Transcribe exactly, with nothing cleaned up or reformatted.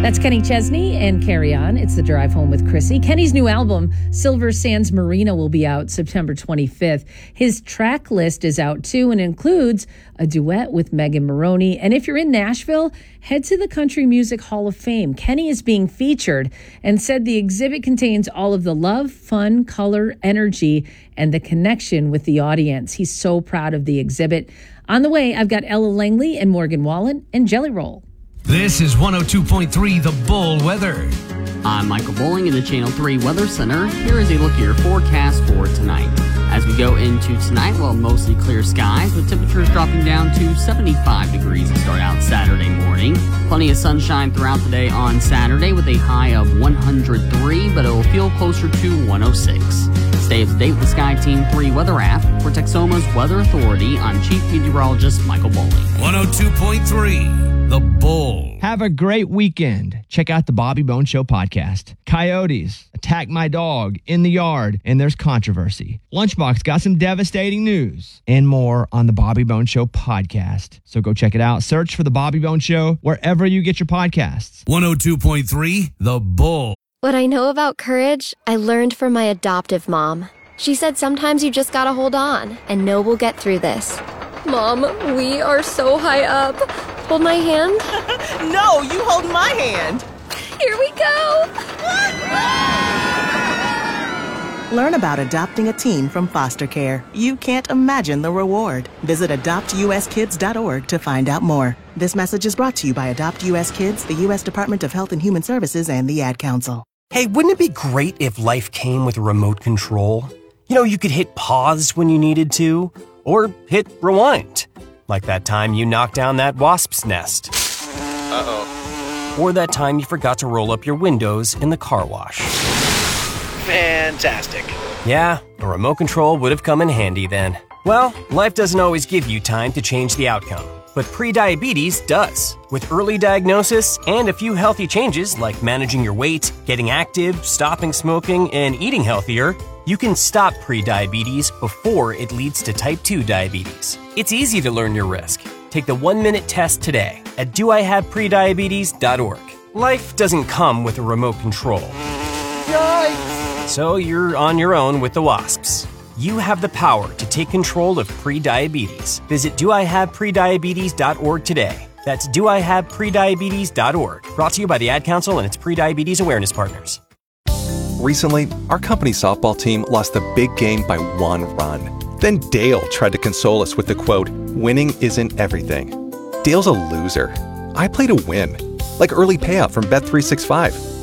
That's Kenny Chesney and Carry On. It's the Drive Home with Chrissy. Kenny's new album, Silver Sands Marina, will be out September twenty-fifth. His track list is out too and includes a duet with Megan Maroney. And if you're in Nashville, head to the Country Music Hall of Fame. Kenny is being featured and said the exhibit contains all of the love, fun, color, energy, and the connection with the audience. He's so proud of the exhibit. On the way, I've got Ella Langley and Morgan Wallen and Jelly Roll. This is one oh two point three The Bull Weather. I'm Michael Bowling in the Channel three Weather Center. Here is a look at your forecast for tonight. As we go into tonight, well, mostly clear skies with temperatures dropping down to seventy-five degrees to start out Saturday morning. Plenty of sunshine throughout the day on Saturday with a high of one hundred three, but it will feel closer to one oh six. Stay up to date with the Sky Team three weather app for Texoma's Weather Authority. I'm Chief Meteorologist Michael Bowling. one oh two point three The Bull. Have a great weekend. Check out the Bobby Bone Show podcast. Coyotes attack my dog in the yard, and there's controversy. Lunchbox got some devastating news and more on the Bobby Bone Show podcast. So go check it out. Search for the Bobby Bone Show wherever you get your podcasts. one oh two point three The Bull. What I know about courage, I learned from my adoptive mom. She said sometimes you just gotta hold on and know we'll get through this. Mom, we are so high up. Hold my hand. No, you hold my hand. Here we go. Learn about adopting a teen from foster care. You can't imagine the reward. Visit adopt u s kids dot org to find out more. This message is brought to you by Adopt U S Kids, the U S Department of Health and Human Services, and the Ad Council. Hey, wouldn't it be great if life came with a remote control? You know, you could hit pause when you needed to, or hit rewind. Like that time you knocked down that wasp's nest. Uh-oh. Or that time you forgot to roll up your windows in the car wash. Fantastic. Yeah, a remote control would have come in handy then. Well, life doesn't always give you time to change the outcome, but prediabetes does. With early diagnosis and a few healthy changes like managing your weight, getting active, stopping smoking, and eating healthier, you can stop prediabetes before it leads to type two diabetes. It's easy to learn your risk. Take the one-minute test today at do I have prediabetes dot org. Life doesn't come with a remote control. Yikes! So you're on your own with the wasps. You have the power to take control of prediabetes. Visit do I have prediabetes dot org today. That's do I have prediabetes dot org. Brought to you by the Ad Council and its prediabetes awareness partners. Recently, our company softball team lost the big game by one run. Then Dale tried to console us with the quote, "Winning isn't everything." Dale's a loser. I play to win, like early payout from Bet three sixty-five.